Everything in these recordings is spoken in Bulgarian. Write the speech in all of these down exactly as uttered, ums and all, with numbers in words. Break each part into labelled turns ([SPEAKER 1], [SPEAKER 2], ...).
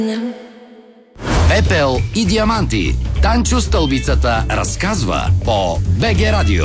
[SPEAKER 1] Пепел и диаманти. Танчо Стълбицата разказва по БГ Радио.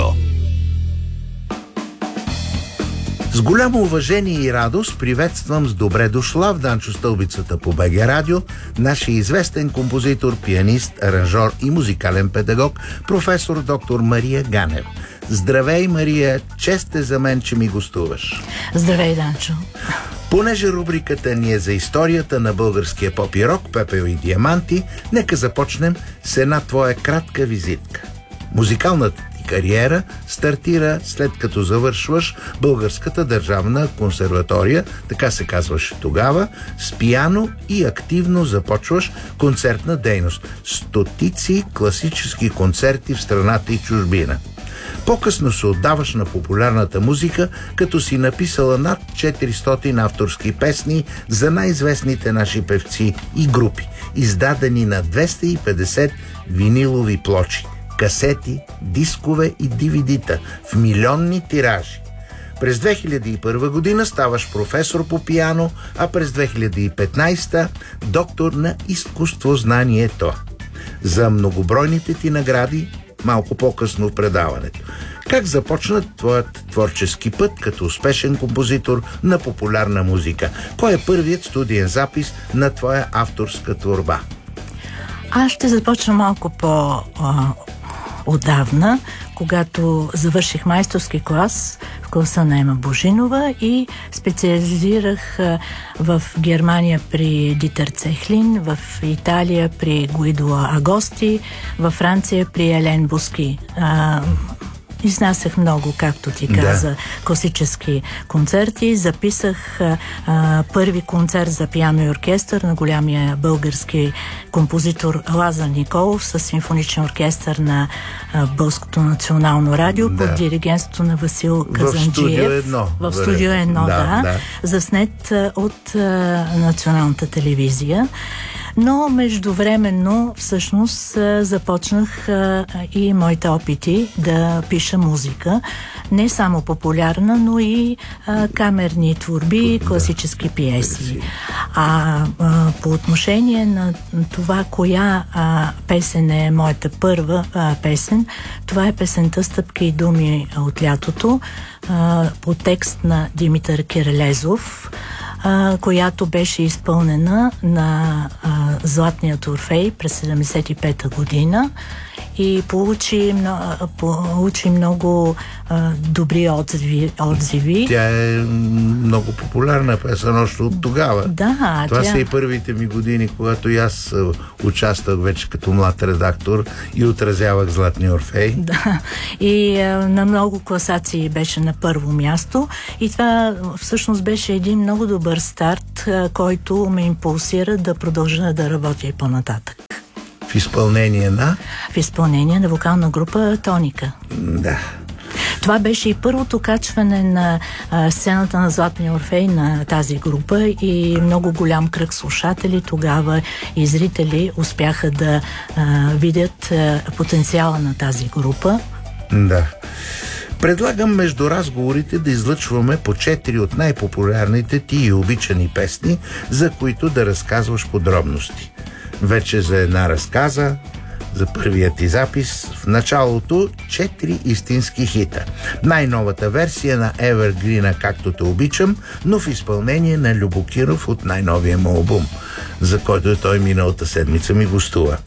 [SPEAKER 2] С голямо уважение и радост приветствам с добре дошла в Данчо Стълбицата по БГ Радио нашия известен композитор, пианист, аранжор и музикален педагог, професор доктор Мария Ганева. Здравей, Мария! Чест е за мен, че ми гостуваш.
[SPEAKER 3] Здравей, Данчо!
[SPEAKER 2] Понеже рубриката ни е за историята на българския поп и рок, пепел и диаманти, нека започнем с една твоя кратка визитка. Музикалната ти кариера стартира след като завършваш Българската държавна консерватория, така се казваше тогава, с пиано и активно започваш концертна дейност. Стотици класически концерти в страната и чужбина. По-късно се отдаваш на популярната музика, като си написала над четиристотин авторски песни за най-известните наши певци и групи, издадени на двеста и петдесет винилови плочи, касети, дискове и дивидита в милионни тиражи. През две хиляди и първа година ставаш професор по пиано, а през две хиляди и петнадесета доктор на изкуствознанието. За многобройните ти награди малко по-късно в предаването. Как започна твоят творчески път като успешен композитор на популярна музика? Кой е първият студиен запис на твоя авторска творба?
[SPEAKER 3] Аз ще започна малко по-отдавна, когато завърших майсторски клас в класа на Ема Божинова и специализирах в Германия при Дитър Цехлин, в Италия при Гуидо Агости, във Франция при Елен Буски. Изнасях много, както ти каза, да. класически концерти. Записах а, първи концерт за пиано и оркестър на голямия български композитор Лазар Николов с симфоничен оркестър на а, Българското национално радио, да. под диригентството на Васил Казанджиев.
[SPEAKER 2] В студио едно.
[SPEAKER 3] В студио едно, да. да, да. Заснет а, от а, националната телевизия. Но междувременно всъщност започнах а, и моите опити да пиша музика. Не само популярна, но и а, камерни творби, класически пиеси. А, а по отношение на това, коя а, песен е моята първа а, песен, това е песента "Стъпки и думи от лятото", а, по текст на Димитър Кирелезов, Uh, която беше изпълнена на uh, Златният Орфей през седемдесет и пета година и получи, получи много uh, добри отзиви, отзиви.
[SPEAKER 2] Тя е много популярна песен още от тогава.
[SPEAKER 3] Да,
[SPEAKER 2] Това
[SPEAKER 3] тя...
[SPEAKER 2] са и първите ми години, когато и аз участвах вече като млад редактор и отразявах Златния Орфей.
[SPEAKER 3] Да, и uh, на много класации беше на първо място и това всъщност беше един много добър старт, uh, който ме импулсира да продължа да работя и по-нататък.
[SPEAKER 2] В изпълнение на?
[SPEAKER 3] В изпълнение на вокална група Тоника.
[SPEAKER 2] Да.
[SPEAKER 3] Това беше и първото качване на а, сцената на Златния Орфей на тази група и много голям кръг слушатели тогава и зрители успяха да а, видят а, потенциала на тази група.
[SPEAKER 2] Да. Предлагам между разговорите да излъчваме по четири от най-популярните ти и обичани песни, за които да разказваш подробности. Вече за една разказа, за първият ти запис, в началото четири истински хита. Най-новата версия на Евергрина "Както те обичам", но в изпълнение на Любо Киров от най-новия му албум, за който той миналата седмица ми гостува.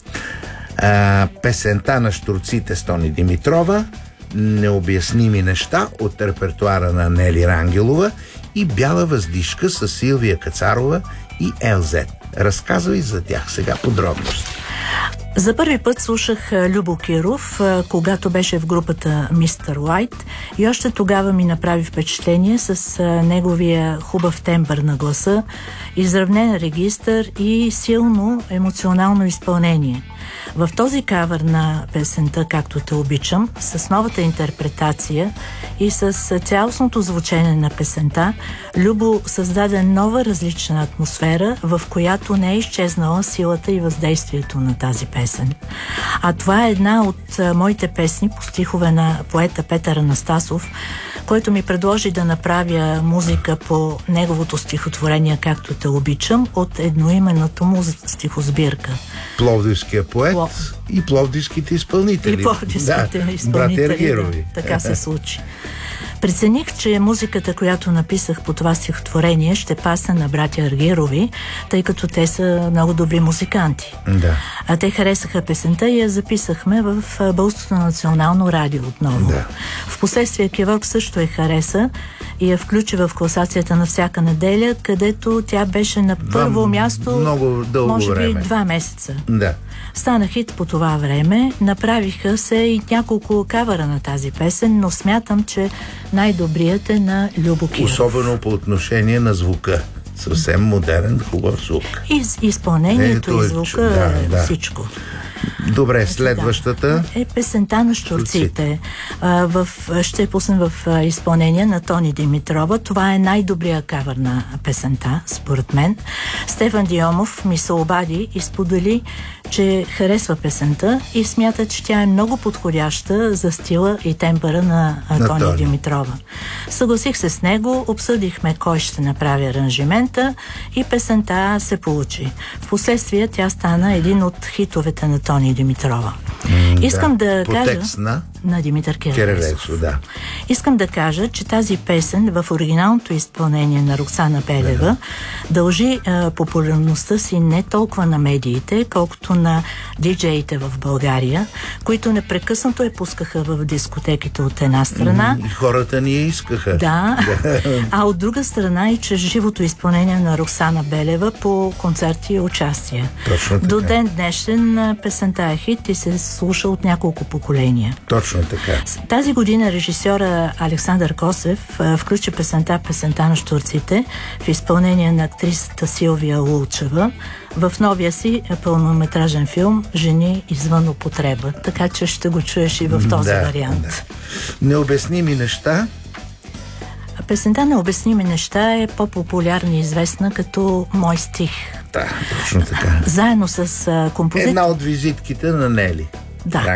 [SPEAKER 2] А, песента на щурците с Тони Димитрова, "Необясними неща" от репертуара на Нели Рангелова и "Бяла въздишка" с Силвия Кацарова и Ел Зет. Разказвай за тях сега подробности.
[SPEAKER 3] За първи път слушах Любо Киров, когато беше в групата Мистер Уайт, и още тогава ми направи впечатление с неговия хубав тембър на гласа, изравнен регистър и силно емоционално изпълнение. В този кавър на песента "Както те обичам", с новата интерпретация и с цялостното звучение на песента, Любо създаде нова различна атмосфера, в която не е изчезнала силата и въздействието на тази песен. А това е една от моите песни по стихове на поета Петър Анастасов, който ми предложи да направя музика по неговото стихотворение "Както те обичам" от едноименната му стихосбирка.
[SPEAKER 2] Пловдивския поет
[SPEAKER 3] Пло...
[SPEAKER 2] и пловдивските изпълнители.
[SPEAKER 3] И пловдивските
[SPEAKER 2] да,
[SPEAKER 3] изпълнители.
[SPEAKER 2] Брат Ергирови.
[SPEAKER 3] Да, така се случи. Прецених, че музиката, която написах по това стихотворение, ще пасне на братя Аргирови, тъй като те са много добри музиканти.
[SPEAKER 2] Да.
[SPEAKER 3] А те харесаха песента и я записахме в Българското национално радио отново.
[SPEAKER 2] Да.
[SPEAKER 3] Впоследствие Кеворг също я хареса и я включи в класацията на всяка неделя, където тя беше на първо
[SPEAKER 2] два,
[SPEAKER 3] място
[SPEAKER 2] много дълго
[SPEAKER 3] може би
[SPEAKER 2] време.
[SPEAKER 3] два месеца.
[SPEAKER 2] Да.
[SPEAKER 3] Стана хит по това време, направиха се и няколко кавъра на тази песен, но смятам, че най-добрият е на Любо Киров.
[SPEAKER 2] Особено по отношение на звука. Съвсем модерен, хубав звук.
[SPEAKER 3] И изпълнението,
[SPEAKER 2] Ето,
[SPEAKER 3] и звука,
[SPEAKER 2] да, да.
[SPEAKER 3] всичко.
[SPEAKER 2] Добре, следващата
[SPEAKER 3] е песента на Щурците. А, в, ще пуснем в а, изпълнение на Тони Димитрова. Това е най-добрия кавър на песента, според мен. Стефан Диомов ми се обади и сподели, че харесва песента и смята, че тя е много подходяща за стила и темпъра на, на Тони, Тони Димитрова. Съгласих се с него, обсъдихме кой ще направи аранжимента и песента се получи. Впоследствие тя стана един от хитовете на Тони Димитрова.
[SPEAKER 2] М,
[SPEAKER 3] Искам да, да
[SPEAKER 2] по
[SPEAKER 3] кажа...
[SPEAKER 2] текст на...
[SPEAKER 3] на Димитър Керелесов.
[SPEAKER 2] Да.
[SPEAKER 3] Искам да кажа, че тази песен в оригиналното изпълнение на Роксана Белева да. дължи а, популярността си не толкова на медиите, колкото на диджеите в България, които непрекъснато я пускаха в дискотеките от една страна.
[SPEAKER 2] И хората ни я искаха.
[SPEAKER 3] Да, а от друга страна и чрез живото изпълнение на Роксана Белева по концерти и участия.
[SPEAKER 2] Точно така.
[SPEAKER 3] До ден днешен песента е хит и се слуша от няколко поколения.
[SPEAKER 2] Точно така.
[SPEAKER 3] Тази година режисьора Александър Косев а, включи песента "Песента на Щурците" в изпълнение на актрисата Силвия Лулчева в новия си пълнометражен филм "Жени извън употреба". Така че ще го чуеш и в този
[SPEAKER 2] да,
[SPEAKER 3] вариант.
[SPEAKER 2] Да. Необясними неща.
[SPEAKER 3] Песента "Необясними неща" е по-популярна и известна като "Мой стих".
[SPEAKER 2] Да, точно така.
[SPEAKER 3] Заедно с а, композитор...
[SPEAKER 2] Една от визитките на Нели.
[SPEAKER 3] Да.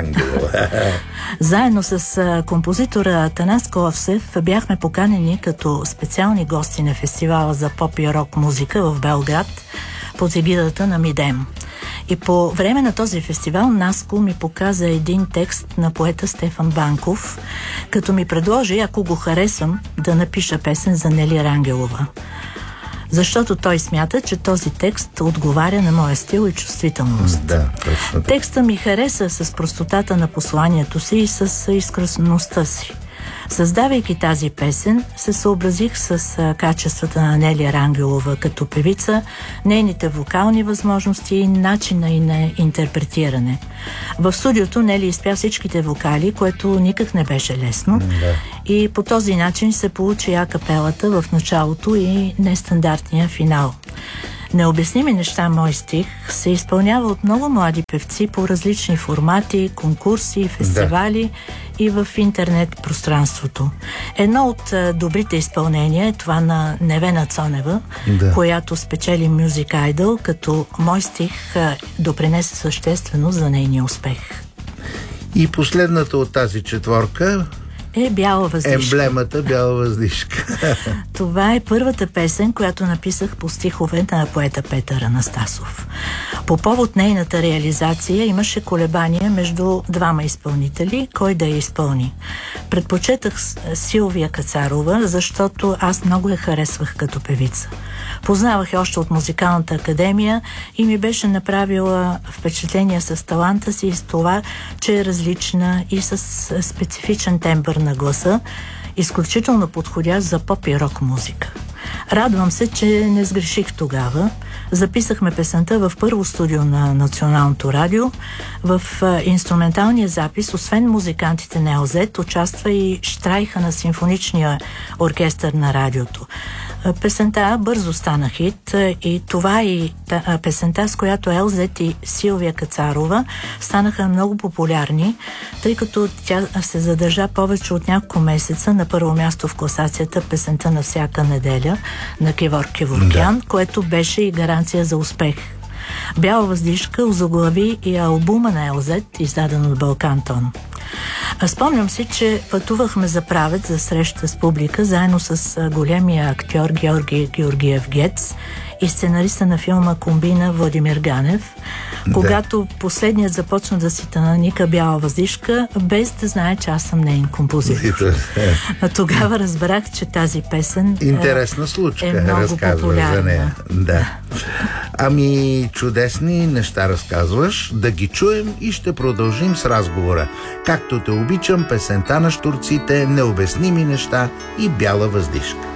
[SPEAKER 3] Заедно с а, композитора Атанас Ковсев бяхме поканени като специални гости на фестивала за поп и рок музика в Белград под егидата на Мидем. И по време на този фестивал Наско ми показа един текст на поета Стефан Банков, като ми предложи, ако го харесвам, да напиша песен за Нели Рангелова. Защото той смята, че този текст отговаря на моя стил и чувствителност.
[SPEAKER 2] Да, точно.
[SPEAKER 3] Текста ми хареса с простотата на посланието си и с изкръсността си. Създавайки тази песен, се съобразих с а, качествата на Нели Рангелова като певица, нейните вокални възможности и начина и на интерпретиране. В студиото Нели изпя всичките вокали, което никак не беше лесно.
[SPEAKER 2] Да.
[SPEAKER 3] И по този начин се получи акапелата в началото и нестандартния финал. "Необясними неща, мой стих" се изпълнява от много млади певци по различни формати, конкурси, фестивали да. и в интернет пространството. Едно от а, добрите изпълнения е това на Невена Цонева, да. която спечели Music Idol, като "Мой стих" а, допринесе съществено за нейния успех.
[SPEAKER 2] И последната от тази четворка
[SPEAKER 3] е "Бяла въздишка".
[SPEAKER 2] Емблемата "Бяла въздишка".
[SPEAKER 3] Това е първата песен, която написах по стихове на поета Петър Анастасов. По повод нейната реализация имаше колебания между двама изпълнители, кой да я изпълни. Предпочетах Силвия Кацарова, защото аз много я харесвах като певица. Познавах я още от Музикалната академия и ми беше направила впечатление с таланта си и с това, че е различна и с специфичен тембър на гласа, изключително подходящ за поп и рок музика. Радвам се, че не сгреших тогава, Записахме песента в първо студио на Националното радио. В а, инструменталния запис, освен музикантите на Ел Зет, участва и щрайха на симфоничния оркестър на радиото. Песента бързо стана хит и това е и песента, с която Ел Зет и Силвия Кацарова станаха много популярни, тъй като тя се задържа повече от няколко месеца на първо място в класацията Песента на всяка неделя на Кевор Кеворкян, да. Което беше и гаранция за успех. Бяла въздишка озаглави и албума на Ел Зет, издаден от Балкантон. Спомням си, че пътувахме за правец за среща с публика, заедно с големия актьор Георги Георгиев Гец и сценариста на филма Комбина Владимир Ганев, да. Когато последният започна да си наника Бяла въздишка, без да знае, че аз съм нейн композитор. Тогава разбрах, че тази песен
[SPEAKER 2] интересна случка,
[SPEAKER 3] е много популярна.
[SPEAKER 2] За нея. Да. Ами, чудесни неща разказваш, да ги чуем и ще продължим с разговора. Както те обичам, песента на Щурците, Необясними неща и Бяла въздишка.